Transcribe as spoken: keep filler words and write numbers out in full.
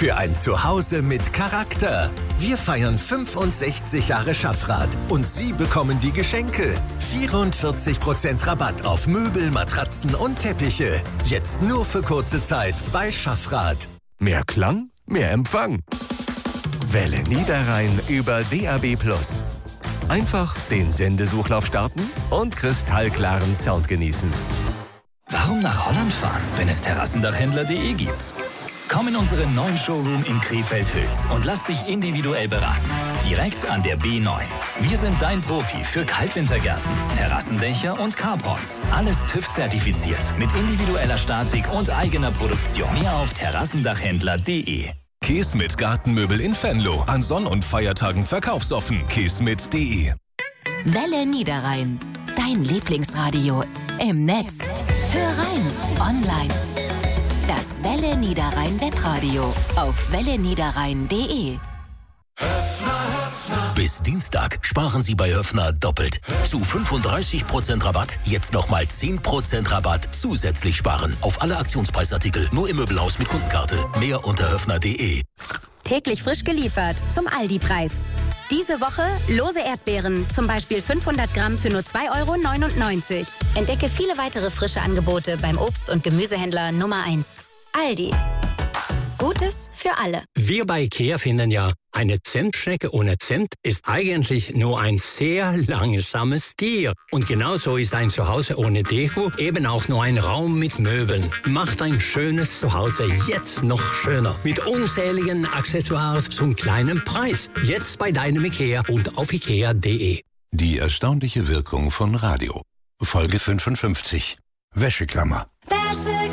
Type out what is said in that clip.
Für ein Zuhause mit Charakter. Wir feiern fünfundsechzig Jahre Schaffrath und Sie bekommen die Geschenke. vierundvierzig Prozent Rabatt auf Möbel, Matratzen und Teppiche. Jetzt nur für kurze Zeit bei Schaffrath. Mehr Klang, mehr Empfang. Welle Niederrhein über D A B plus. Einfach den Sendesuchlauf starten und kristallklaren Sound genießen. Warum nach Holland fahren, wenn es terrassendachhändler punkt de gibt? Komm in unseren neuen Showroom in Krefeld-Hüls und lass dich individuell beraten. Direkt an der B neun. Wir sind dein Profi für Kaltwintergärten, Terrassendächer und Carports. Alles TÜV-zertifiziert mit individueller Statik und eigener Produktion. Mehr auf terrassendachhändler punkt de. Keesmit Gartenmöbel in Venlo. An Sonn- und Feiertagen verkaufsoffen. keesmit punkt de. Welle Niederrhein. Dein Lieblingsradio. Im Netz. Hör rein. Online. Das Welle Niederrhein Webradio auf welle niederrhein punkt de. Bis Dienstag sparen Sie bei Höffner doppelt. Zu fünfunddreißig Prozent Rabatt, jetzt nochmal zehn Prozent Rabatt zusätzlich sparen. Auf alle Aktionspreisartikel, nur im Möbelhaus mit Kundenkarte. Mehr unter höffner punkt de. Täglich frisch geliefert zum Aldi-Preis. Diese Woche lose Erdbeeren, zum Beispiel fünfhundert Gramm für nur zwei Euro neunundneunzig. Entdecke viele weitere frische Angebote beim Obst- und Gemüsehändler Nummer eins. Aldi. Gutes für alle. Wir bei IKEA finden ja, eine Zimtschnecke ohne Zimt ist eigentlich nur ein sehr langsames Tier. Und genauso ist ein Zuhause ohne Deko eben auch nur ein Raum mit Möbeln. Macht ein schönes Zuhause jetzt noch schöner. Mit unzähligen Accessoires zum kleinen Preis. Jetzt bei deinem IKEA und auf ikea punkt de. Die erstaunliche Wirkung von Radio. Folge fünfundfünfzig. Wäscheklammer. Wäsche